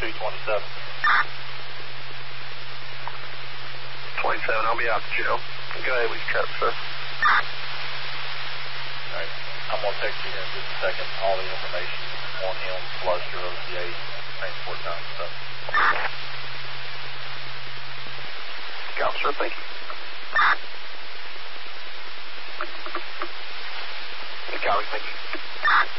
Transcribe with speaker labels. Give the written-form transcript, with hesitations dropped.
Speaker 1: 227.
Speaker 2: 27, I'll be out to jail. Go ahead with your truck, sir.
Speaker 1: Alright, I'm going to text you here in just a second all the information on him, plus your OCA transport time and stuff.
Speaker 2: Got it, sir. Thank you. Copy, thank you.